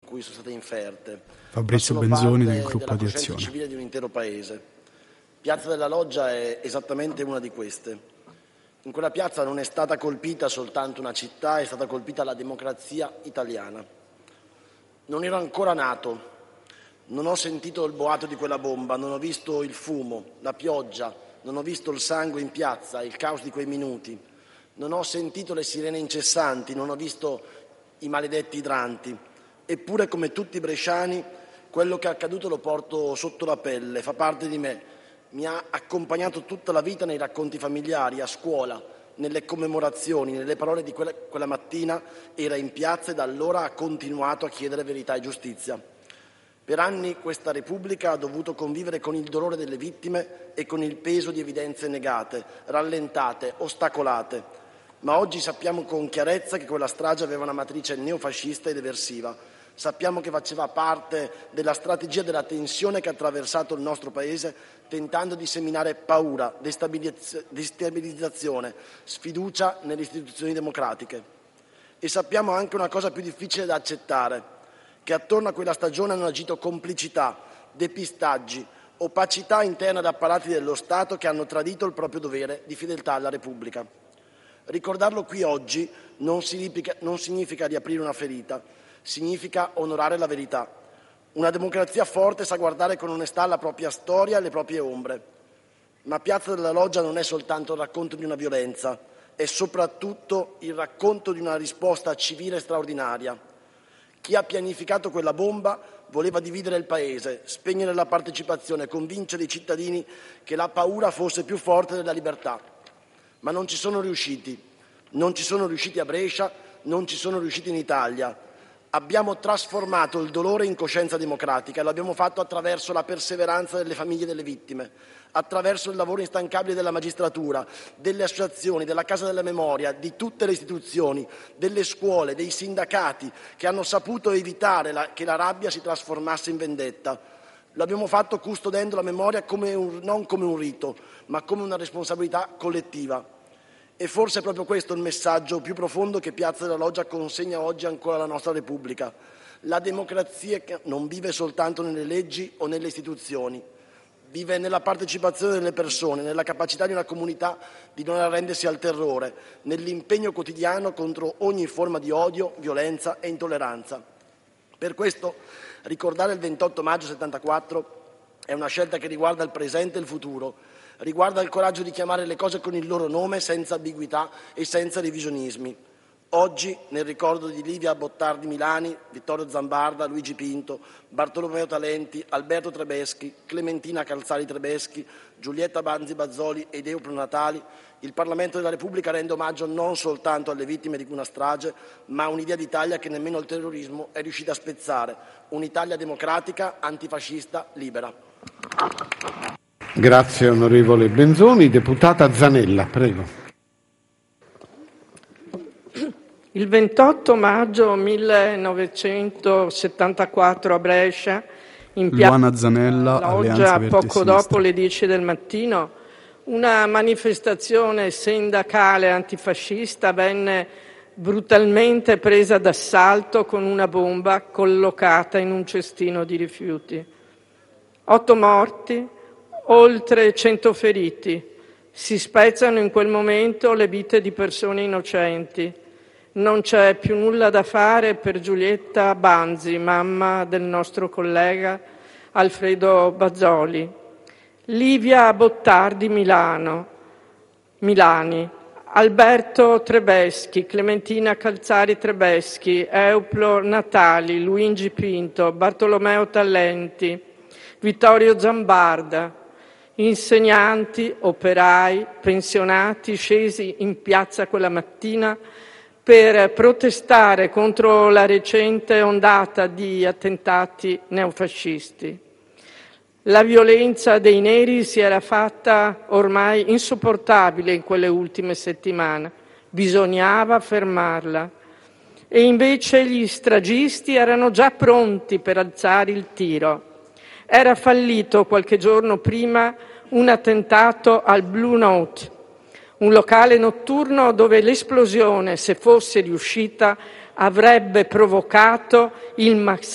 cui sono state inferte. Fabrizio Benzoni del gruppo di Azione. Civile di un intero paese. Piazza della Loggia è esattamente una di queste. In quella piazza non è stata colpita soltanto una città, è stata colpita la democrazia italiana. Non ero ancora nato, non ho sentito il boato di quella bomba, non ho visto il fumo, la pioggia, non ho visto il sangue in piazza, il caos di quei minuti, non ho sentito le sirene incessanti, non ho visto i maledetti idranti. Eppure, come tutti i bresciani, quello che è accaduto lo porto sotto la pelle, fa parte di me. Mi ha accompagnato tutta la vita nei racconti familiari, a scuola, nelle commemorazioni, nelle parole di quella mattina era in piazza e da allora ha continuato a chiedere verità e giustizia. Per anni questa Repubblica ha dovuto convivere con il dolore delle vittime e con il peso di evidenze negate, rallentate, ostacolate. Ma oggi sappiamo con chiarezza che quella strage aveva una matrice neofascista ed eversiva. Sappiamo che faceva parte della strategia della tensione che ha attraversato il nostro Paese, tentando di seminare paura, destabilizzazione, sfiducia nelle istituzioni democratiche. E sappiamo anche una cosa più difficile da accettare, che attorno a quella stagione hanno agito complicità, depistaggi, opacità interne ad apparati dello Stato che hanno tradito il proprio dovere di fedeltà alla Repubblica. Ricordarlo qui oggi non significa riaprire una ferita, significa onorare la verità. Una democrazia forte sa guardare con onestà la propria storia e le proprie ombre. Ma Piazza della Loggia non è soltanto il racconto di una violenza, è soprattutto il racconto di una risposta civile straordinaria. Chi ha pianificato quella bomba voleva dividere il Paese, spegnere la partecipazione, convincere i cittadini che la paura fosse più forte della libertà. Ma non ci sono riusciti. Non ci sono riusciti a Brescia, non ci sono riusciti in Italia. Abbiamo trasformato il dolore in coscienza democratica e l'abbiamo fatto attraverso la perseveranza delle famiglie delle vittime, attraverso il lavoro instancabile della magistratura, delle associazioni, della Casa della Memoria, di tutte le istituzioni, delle scuole, dei sindacati che hanno saputo evitare che la rabbia si trasformasse in vendetta. L'abbiamo fatto custodendo la memoria non come un rito, ma come una responsabilità collettiva. E forse è proprio questo il messaggio più profondo che Piazza della Loggia consegna oggi ancora alla nostra Repubblica. La democrazia non vive soltanto nelle leggi o nelle istituzioni, vive nella partecipazione delle persone, nella capacità di una comunità di non arrendersi al terrore, nell'impegno quotidiano contro ogni forma di odio, violenza e intolleranza. Per questo ricordare il 28 maggio 74 è una scelta che riguarda il presente e il futuro. Riguarda il coraggio di chiamare le cose con il loro nome senza ambiguità e senza revisionismi. Oggi, nel ricordo di Livia Bottardi Milani, Vittorio Zambarda, Luigi Pinto, Bartolomeo Talenti, Alberto Trebeschi, Clementina Calzari Trebeschi, Giulietta Banzi Bazzoli e Deo Pronatali, il Parlamento della Repubblica rende omaggio non soltanto alle vittime di una strage, ma a un'idea d'Italia che nemmeno il terrorismo è riuscita a spezzare. Un'Italia democratica, antifascista, libera. Grazie onorevole Benzoni. Deputata Zanella, prego. Il 28 maggio 1974 a Brescia, in Piazza della Loggia, poco dopo le 10 del mattino, una manifestazione sindacale antifascista venne brutalmente presa d'assalto con una bomba collocata in un cestino di rifiuti. 8 morti, oltre 100 feriti. Si spezzano in quel momento le vite di persone innocenti. Non c'è più nulla da fare per Giulietta Banzi, mamma del nostro collega Alfredo Bazzoli. Livia Bottardi Milani, Alberto Trebeschi, Clementina Calzari Trebeschi, Euplo Natali, Luigi Pinto, Bartolomeo Talenti, Vittorio Zambarda, insegnanti, operai, pensionati scesi in piazza quella mattina per protestare contro la recente ondata di attentati neofascisti. La violenza dei neri si era fatta ormai insopportabile in quelle ultime settimane, bisognava fermarla. E invece gli stragisti erano già pronti per alzare il tiro. Era fallito qualche giorno prima un attentato al Blue Note, un locale notturno dove l'esplosione, se fosse riuscita, avrebbe provocato il